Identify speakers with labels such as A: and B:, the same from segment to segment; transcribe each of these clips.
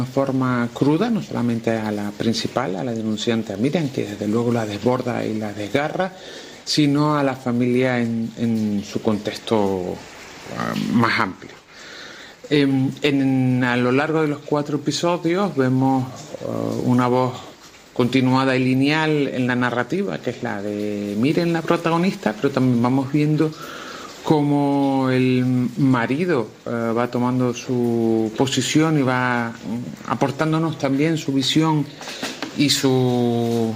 A: forma cruda, no solamente a la principal, a la denunciante, a Miriam, que desde luego la desborda y la desgarra, sino a la familia en su contexto más amplio. A lo largo de los 4 episodios vemos una voz continuada y lineal en la narrativa, que es la de Miriam, la protagonista, pero también vamos viendo cómo el marido va tomando su posición y va aportándonos también su visión y su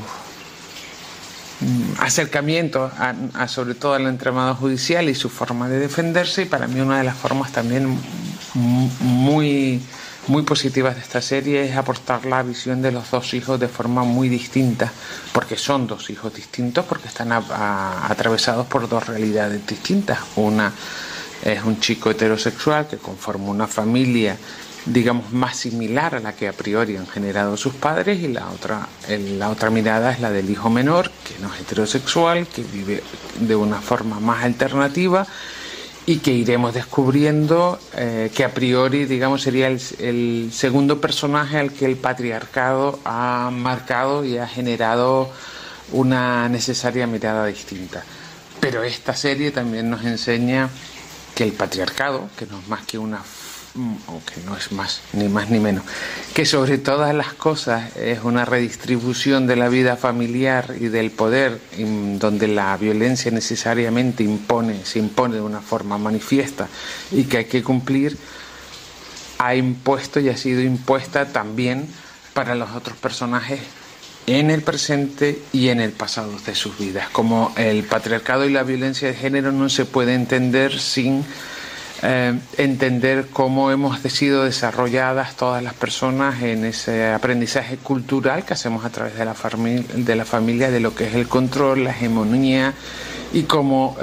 A: acercamiento sobre todo al entramado judicial y su forma de defenderse. Y para mí una de las formas también muy positivas de esta serie es aportar la visión de los 2 hijos de forma muy distinta, porque son 2 hijos distintos, porque están atravesados por 2 realidades distintas. Una es un chico heterosexual que conforma una familia, digamos, más similar a la que a priori han generado sus padres, y la otra mirada es la del hijo menor, que no es heterosexual, que vive de una forma más alternativa y que iremos descubriendo que a priori, digamos, sería el segundo personaje al que el patriarcado ha marcado y ha generado una necesaria mirada distinta. Pero esta serie también nos enseña que el patriarcado, que no es más que o que no es más ni menos, que sobre todas las cosas es una redistribución de la vida familiar y del poder, donde la violencia necesariamente se impone de una forma manifiesta y que hay que cumplir, ha impuesto y ha sido impuesta también para los otros personajes en el presente y en el pasado de sus vidas. Como el patriarcado y la violencia de género no se puede entender sin entender cómo hemos sido desarrolladas todas las personas en ese aprendizaje cultural que hacemos a través de la familia, de lo que es el control, la hegemonía, y cómo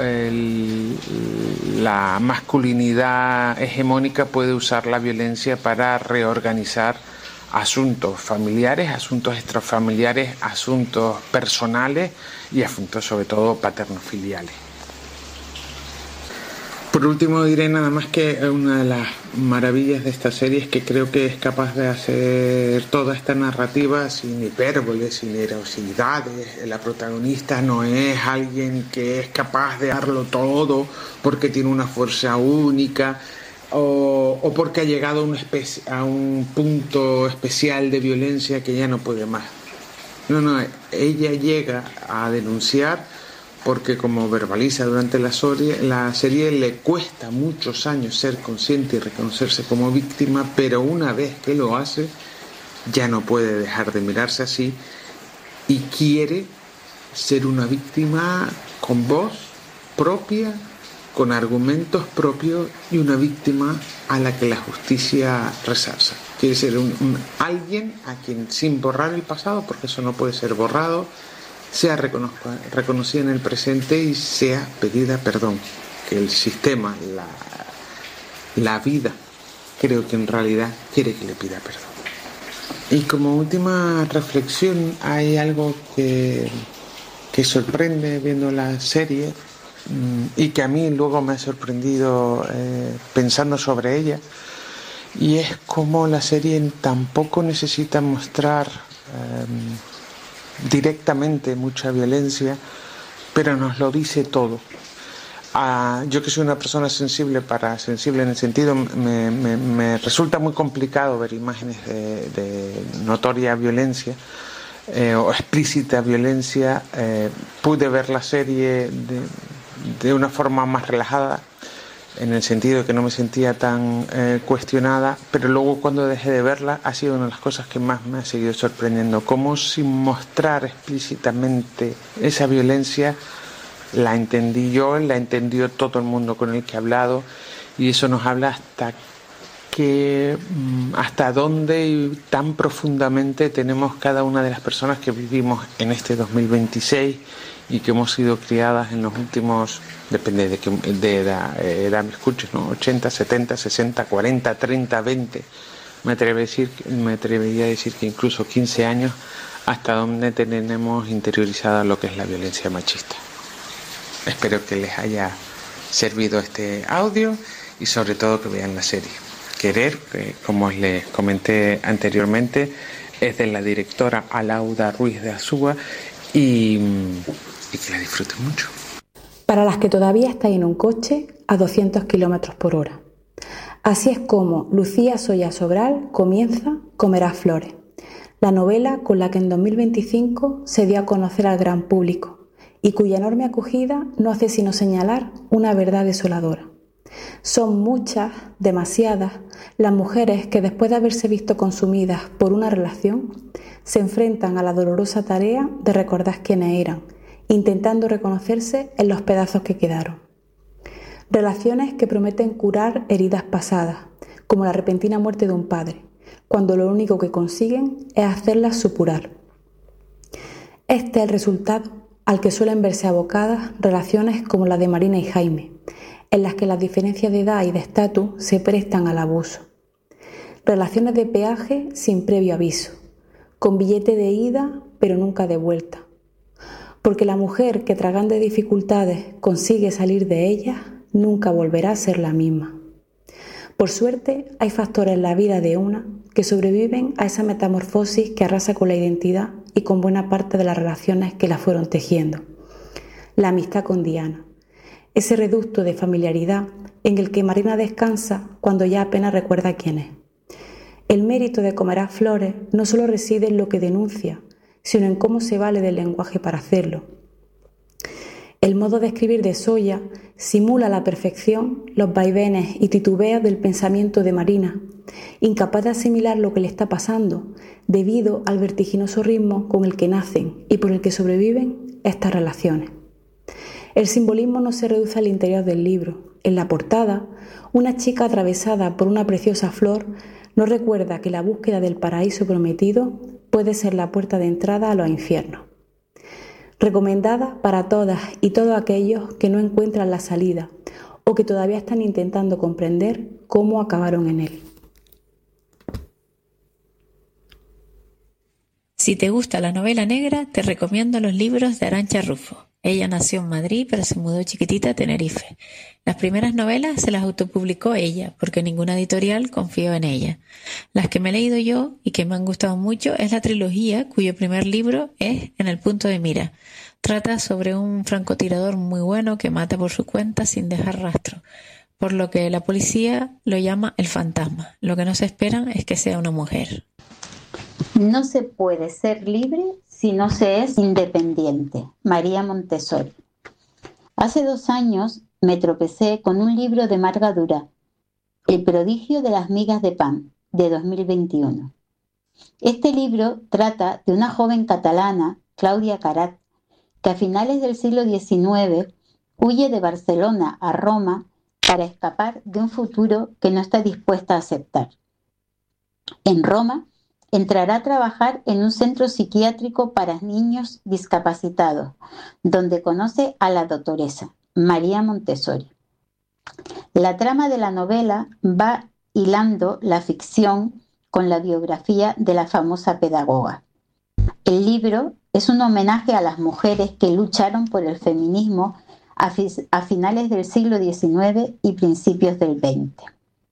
A: la masculinidad hegemónica puede usar la violencia para reorganizar asuntos familiares, asuntos extrafamiliares, asuntos personales y asuntos sobre todo paterno-filiales. Por último diré nada más que una de las maravillas de esta serie es que creo que es capaz de hacer toda esta narrativa sin hipérboles, sin erosidades. La protagonista no es alguien que es capaz de darlo todo porque tiene una fuerza única o porque ha llegado a un punto especial de violencia que ya no puede más. No, ella llega a denunciar porque, como verbaliza durante la serie, le cuesta muchos años ser consciente y reconocerse como víctima, pero una vez que lo hace, ya no puede dejar de mirarse así y quiere ser una víctima con voz propia, con argumentos propios, y una víctima a la que la justicia resarza. Quiere ser alguien a quien, sin borrar el pasado, porque eso no puede ser borrado, sea reconocida en el presente y sea pedida perdón. Que el sistema, la vida, creo que en realidad quiere que le pida perdón. Y como última reflexión, hay algo que sorprende viendo la serie y que a mí luego me ha sorprendido pensando sobre ella, y es como la serie tampoco necesita mostrar directamente mucha violencia, pero nos lo dice todo. Yo, que soy una persona sensible en el sentido, me resulta muy complicado ver imágenes de notoria violencia o explícita violencia. Pude ver la serie de una forma más relajada, en el sentido de que no me sentía tan cuestionada, pero luego, cuando dejé de verla, ha sido una de las cosas que más me ha seguido sorprendiendo, cómo sin mostrar explícitamente esa violencia la entendí yo, la entendió todo el mundo con el que he hablado, y eso nos habla hasta dónde y tan profundamente tenemos cada una de las personas que vivimos en este 2026 y que hemos sido criadas en los últimos, depende de edad me escuches, ¿no? 80, 70, 60, 40, 30, 20, me atrevería a decir que incluso 15 años, hasta donde tenemos interiorizada lo que es la violencia machista. Espero que les haya servido este audio y sobre todo que vean la serie, querer, que como les comenté anteriormente, es de la directora Alauda Ruiz de Azúa y que la disfruten mucho.
B: Para las que todavía estáis en un coche a 200 km por hora. Así es como Lucía Soya Sobral comienza Comerás Flores, la novela con la que en 2025 se dio a conocer al gran público y cuya enorme acogida no hace sino señalar una verdad desoladora. Son muchas, demasiadas, las mujeres que después de haberse visto consumidas por una relación se enfrentan a la dolorosa tarea de recordar quiénes eran, intentando reconocerse en los pedazos que quedaron. Relaciones que prometen curar heridas pasadas, como la repentina muerte de un padre, cuando lo único que consiguen es hacerlas supurar. Este es el resultado al que suelen verse abocadas relaciones como la de Marina y Jaime, en las que las diferencias de edad y de estatus se prestan al abuso. Relaciones de peaje sin previo aviso, con billete de ida pero nunca de vuelta. Porque la mujer que tragando de dificultades consigue salir de ellas nunca volverá a ser la misma. Por suerte, hay factores en la vida de una que sobreviven a esa metamorfosis que arrasa con la identidad y con buena parte de las relaciones que la fueron tejiendo. La amistad con Diana, ese reducto de familiaridad en el que Marina descansa cuando ya apenas recuerda quién es. El mérito de Comerás Flores no solo reside en lo que denuncia, sino en cómo se vale del lenguaje para hacerlo. El modo de escribir de Soya simula a la perfección los vaivenes y titubeos del pensamiento de Marina, incapaz de asimilar lo que le está pasando debido al vertiginoso ritmo con el que nacen y por el que sobreviven estas relaciones. El simbolismo no se reduce al interior del libro. En la portada, una chica atravesada por una preciosa flor nos recuerda que la búsqueda del paraíso prometido puede ser la puerta de entrada a los infiernos. Recomendada para todas y todos aquellos que no encuentran la salida o que todavía están intentando comprender cómo acabaron en él.
C: Si te gusta la novela negra, te recomiendo los libros de Arantxa Rufo. Ella nació en Madrid, pero se mudó chiquitita a Tenerife. Las primeras novelas se las autopublicó ella, porque ninguna editorial confió en ella. Las que me he leído yo y que me han gustado mucho es la trilogía, cuyo primer libro es En el punto de mira. Trata sobre un francotirador muy bueno que mata por su cuenta sin dejar rastro, por lo que la policía lo llama el fantasma. Lo que no se esperan es que sea una mujer.
D: No se puede ser libre si no se es independiente. María Montessori. Hace 2 años me tropecé con un libro de Marga Durá, El prodigio de las migas de pan, de 2021. Este libro trata de una joven catalana, Clàudia Carat, que a finales del siglo XIX huye de Barcelona a Roma para escapar de un futuro que no está dispuesta a aceptar. En Roma, entrará a trabajar en un centro psiquiátrico para niños discapacitados, donde conoce a la doctoresa, María Montessori. La trama de la novela va hilando la ficción con la biografía de la famosa pedagoga. El libro es un homenaje a las mujeres que lucharon por el feminismo a finales del siglo XIX y principios del XX.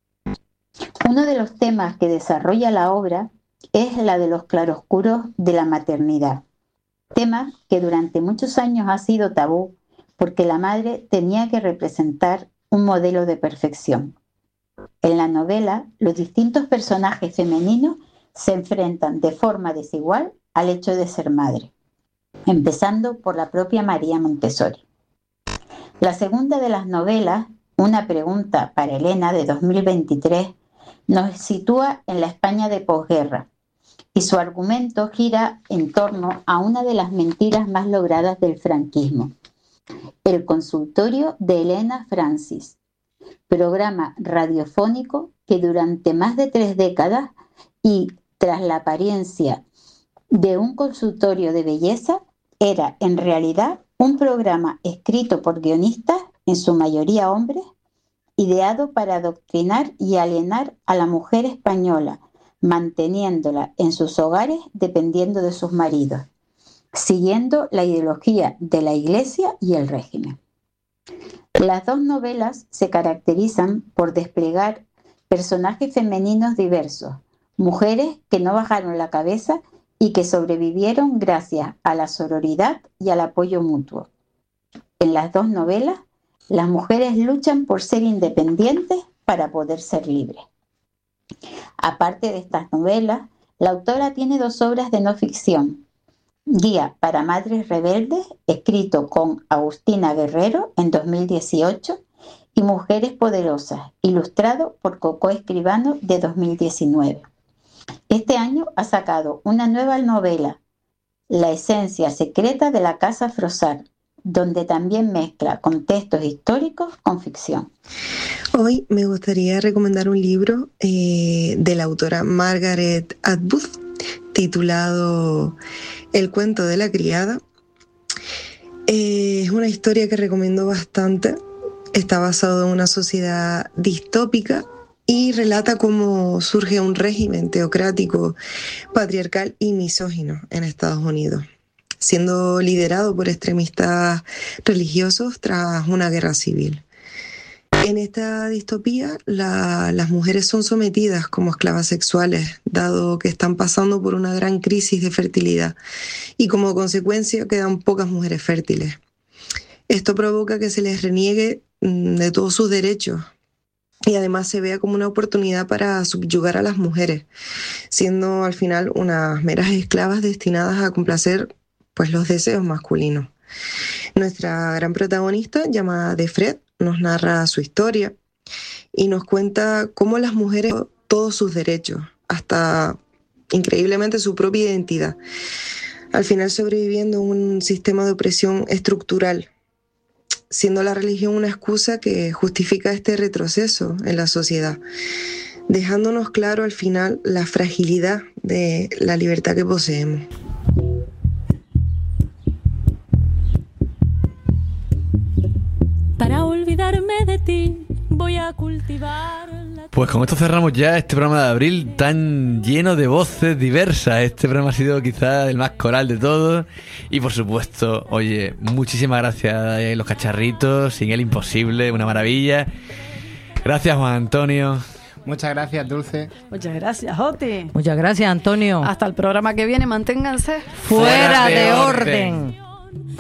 D: Uno de los temas que desarrolla la obra es la de los claroscuros de la maternidad, tema que durante muchos años ha sido tabú porque la madre tenía que representar un modelo de perfección. En la novela, los distintos personajes femeninos se enfrentan de forma desigual al hecho de ser madre, empezando por la propia María Montessori. La segunda de las novelas, Una pregunta para Elena, de 2023, nos sitúa en la España de posguerra, y su argumento gira en torno a una de las mentiras más logradas del franquismo, el consultorio de Elena Francis, programa radiofónico que durante más de 3 décadas y tras la apariencia de un consultorio de belleza, era en realidad un programa escrito por guionistas, en su mayoría hombres, ideado para adoctrinar y alienar a la mujer española, manteniéndola en sus hogares dependiendo de sus maridos, siguiendo la ideología de la Iglesia y el régimen. Las 2 novelas se caracterizan por desplegar personajes femeninos diversos, mujeres que no bajaron la cabeza y que sobrevivieron gracias a la sororidad y al apoyo mutuo. En las dos novelas, las mujeres luchan por ser independientes para poder ser libres. Aparte de estas novelas, la autora tiene 2 obras de no ficción. Guía para Madres Rebeldes, escrito con Agustina Guerrero en 2018, y Mujeres Poderosas, ilustrado por Coco Escribano de 2019. Este año ha sacado una nueva novela, La esencia secreta de la casa Frossard, donde también mezcla contextos históricos con ficción.
E: Hoy me gustaría recomendar un libro de la autora Margaret Atwood, titulado El cuento de la criada. Es una historia que recomiendo bastante. Está basado en una sociedad distópica y relata cómo surge un régimen teocrático, patriarcal y misógino en Estados Unidos, siendo liderado por extremistas religiosos tras una guerra civil. En esta distopía, las mujeres son sometidas como esclavas sexuales, dado que están pasando por una gran crisis de fertilidad y como consecuencia quedan pocas mujeres fértiles. Esto provoca que se les reniegue de todos sus derechos y además se vea como una oportunidad para subyugar a las mujeres, siendo al final unas meras esclavas destinadas a complacer pues, los deseos masculinos. Nuestra gran protagonista, llamada Defred, nos narra su historia y nos cuenta cómo las mujeres todos sus derechos, hasta increíblemente su propia identidad, al final sobreviviendo a un sistema de opresión estructural, siendo la religión una excusa que justifica este retroceso en la sociedad, dejándonos claro al final la fragilidad de la libertad que poseemos.
F: Para olvidarme de ti voy a cultivar la...
G: Pues con esto cerramos ya este programa de abril tan lleno de voces diversas. Este programa ha sido quizás el más coral de todos. Y por supuesto, oye, muchísimas gracias a los cacharritos. Sin él imposible, una maravilla. Gracias, Juan Antonio.
H: Muchas gracias, Dulce.
I: Muchas gracias, Oti.
J: Muchas gracias, Antonio.
I: Hasta el programa que viene, manténganse
J: fuera de orden.